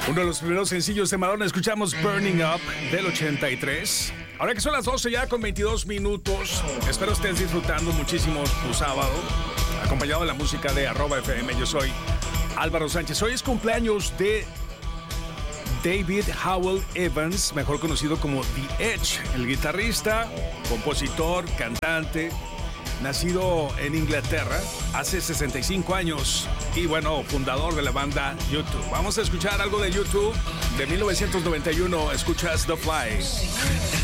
Uno de los primeros sencillos de Madonna, escuchamos Burning Up del 83. Ahora que son las 12 ya con 22 minutos, espero estés disfrutando muchísimo tu sábado, acompañado de la música de @FM. Yo soy Álvaro Sánchez. Hoy es cumpleaños de David Howell Evans, mejor conocido como The Edge, el guitarrista, compositor, cantante, nacido en Inglaterra hace 65 años y bueno, fundador de la banda YouTube. Vamos a escuchar algo de YouTube de 1991. Escuchas The Fly.